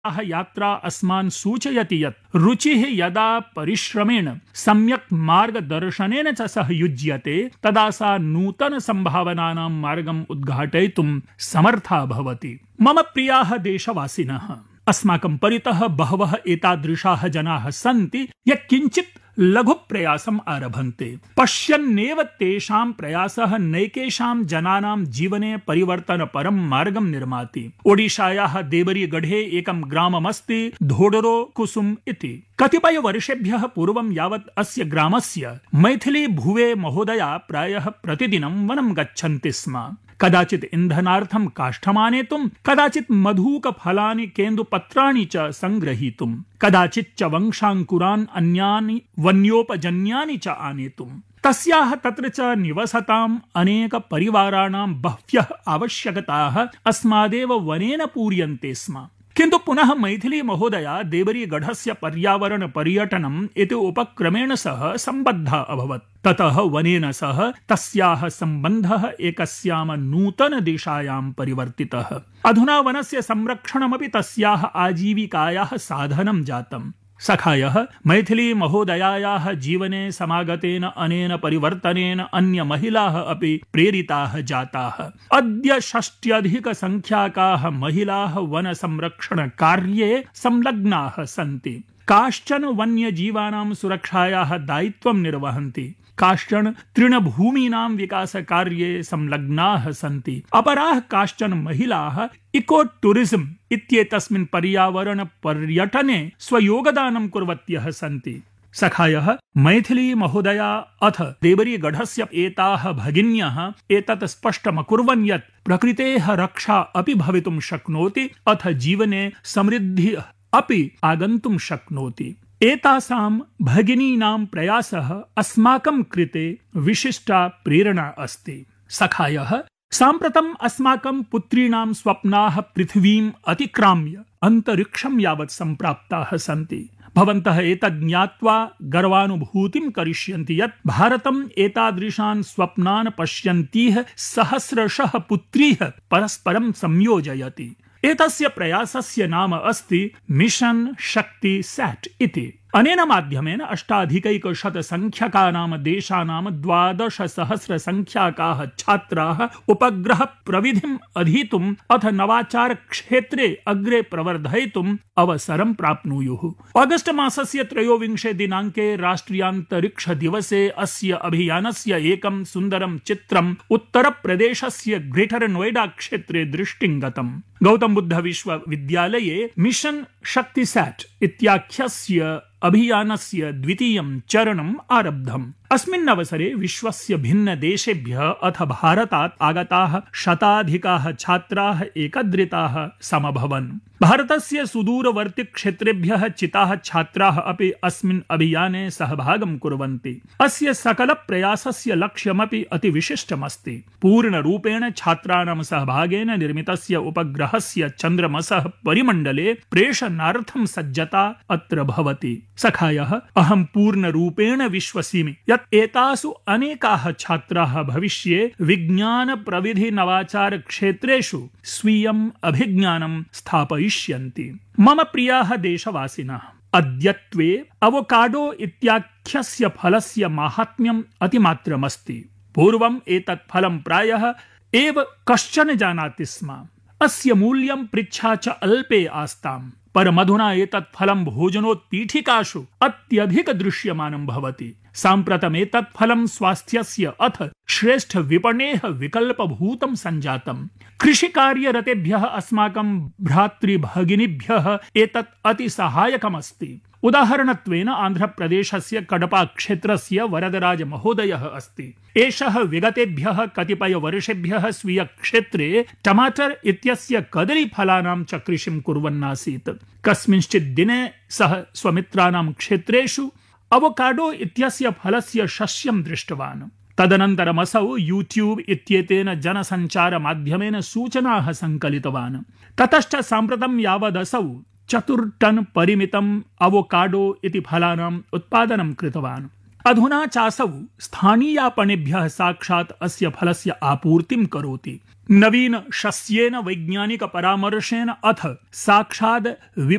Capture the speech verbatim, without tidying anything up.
यात्रा अस्मान् सूचयति यत् रुचिः यदा परिश्रमेण सम्यक् मार्गदर्शनेन च सह युज्यते तदा सा नूतन संभावनानां मार्गम् उद्घाटयितुं समर्था भवति। मम प्रियाः देशवासिनः, अस्माकं परितः बहवः एतादृशाः जनाः सन्ति ये किञ्चित् लघु प्रयासम् आरभन्ते, पश्यन्नेव तेषां प्रयासः नैकेषां जनानां जीवने परिवर्तनपरं मार्गं निर्माति। ओडिशायाः देवरीगढे एकं ग्राममस्ति धोडरो कुसुम इति। कतिपय वर्षेभ्यः पूर्वं यावत् अस्य ग्रामस्य मैथिली भुवे महोदया प्रायः प्रतिदिनं वनं गच्छन्ति स्म। कदाचित् इन्धनार्थं काष्ठमानेतुं, कदाचित् मधुकफलानि केन्दुपत्राणि च सङ्ग्रहीतुं, कदाचित् च वंशाङ्कुरान् अन्यानि वन्योपजन्यानि च आनेतुं। तस्याः तत्र च निवसताम् अनेक परिवाराणां बह्व्यः आवश्यकताः अस्मादेव वनेन पूर्यन्ते स्म। किन्तु पुनः मैथिली महोदया देवरीगढस्य पर्यावरण पर्यटनम् इति उपक्रमेण सह सम्बद्धा अभवत्। ततः वनेन सह तस्याः सम्बन्धः एकस्यां नूतन दिशायां परिवर्तितः। अधुना वनस्य संरक्षणमपि तस्याः आजीविकायाः साधनं जातम्। सखायः मैथिली महोदयायाः जीवने समागतेन अनेन परिवर्तनेन अन्य महिलाः अपि प्रेरिताः जाताः। अद्य षष्ट्यधिक संख्याकाः महिलाः वन संरक्षण कार्ये संलग्नाः सन्ति। काश्चन वन्यजीवानां सुरक्षायाः दायित्वं निर्वहन्ति, काश्चन तृणभूमीनां विकासकार्ये संलग्नाः सन्ति, अपराः काश्चन महिलाः इको टूरिज्म इत्येतस्मिन् पर्यावरण पर्यटने स्वयोगदानं कुर्वत्यः सन्ति। सखायः मैथिली महोदया अथ देवरीगढस्य एताः भगिन्यः एतत् स्पष्टमकुर्वन् यत् प्रकृतेः रक्षा अपि भवितुं शक्नोति, अथ जीवने समृद्धिः अपि आगन्तुं शक्नोति। एतासां भगिनीनां प्रयासः अस्माकं कृते विशिष्टा प्रेरणा अस्ति। सखायः, साम्प्रतम् अस्माकं पुत्रीणां स्वप्नाः पृथिवीम् अतिक्राम्य अन्तरिक्षं यावत् सम्प्राप्ताः सन्ति। भवन्तः एतद् ज्ञात्वा गर्वानुभूतिं करिष्यन्ति यत् भारतम् एतादृशान् स्वप्नान् पश्यन्तीः सहस्रशः पुत्रीः परस्परं संयोजयति। एतस्य प्रयासस्य नाम अस्ति मिशन शक्ति सैट इति। अनेन माध्यमेन अष्टाधिकैकशत संख्याकानां देशानां द्वादश सहस्र संख्याकाः छात्राः उपग्रह प्रविधिम् अधीतुम् अथ नवाचार क्षेत्रे अग्रे प्रवर्धयितुम् अवसरं प्राप्नुयुः। ऑगस्ट मासस्य त्रयोविंशे दिनाङ्के राष्ट्रियान्तरिक्ष दिवसे अस्य अभियानस्य एकं सुन्दरं चित्रम् उत्तरप्रदेशस्य ग्रेटर नोएडा क्षेत्रे दृष्टिं गतम्। गौतम बुद्ध विश्वविद्यालये मिशन शक्ति सैट इत्याख्यस्य अभियानस्य द्वितीयं चरणम् आरब्धम्। अस्मिन् अवसरे विश्वस्य भिन्न देशेभ्यः अथ भारतात् आगताः शताधिकाः छात्राः एकत्रिताः समभवन्। भारतस्य सुदूरवर्ति क्षेत्रेभ्यः चिताः छात्राः अपि अस्मिन् अभियाने सहभागं कुर्वन्ति। अस्य सकल प्रयासस्य लक्ष्यमपि अति विशिष्टमस्ति। पूर्णरूपेण छात्राणां सहभागेन निर्मितस्य उपग्रहस्य चन्द्रमसः परिमण्डले प्रेषणार्थं सज्जता अत्र भवति। सखायः, अहं पूर्णरूपेण विश्वसिमि यत् एतासु अनेकाः छात्राः भविष्ये विज्ञान प्रविधि नवाचार क्षेत्रेषु स्वीयम् अभिज्ञानं स्थापयिष्यन्ति। मम प्रियाः देशवासिनः, अद्यत्वे अवोकाडो इत्याख्यस्य फलस्य माहात्म्यम् अतिमात्रमस्ति। पूर्वम् एतत् फलं प्रायः एव कश्चन जानाति स्म। अस्य मूल्यं पृच्छा च अल्पे आस्ताम्, परमधुना एतत् फलं भोजनोत्पीठिकासु अत्यधिक दृश्यमानं भवति। साम्प्रतम् एतत् फलं स्वास्थ्यस्य अथ श्रेष्ठ विपणेः विकल्पभूतं सञ्जातम्। कृषिकार्यरतेभ्यः अस्माकं भ्रातृभगिनीभ्यः एतत् अति सहायकमस्ति। उदाहरणत्वेन आन्ध्रप्रदेशस्य कडपा क्षेत्रस्य वरदराज महोदयः अस्ति। एषः विगतेभ्यः कतिपय वर्षेभ्यः स्वीयक्षेत्रे टमाटर इत्यस्य कदलीफलानां च कृषिं कुर्वन्नासीत्। कस्मिंश्चित् दिने सः स्वमित्राणां क्षेत्रेषु अवोकाडो इत्यस्य फलस्य शस्यं दृष्टवान्। तदनन्तरमसौ यूट्यूब इत्येतेन जनसञ्चारमाध्यमेन सूचनाः सङ्कलितवान्। ततश्च साम्प्रतं यावदसौ चतुर्टन परिमितम् अवोकाडो इति फलानाम् उत्पादनं कृतवान्। अधुना चासौ स्थानीयापणेभ्यः साक्षात् अस्य फलस्य आपूर्तिं करोति। नवीन शस्येन वैज्ञानिक परामर्शेन अथ साक्षात्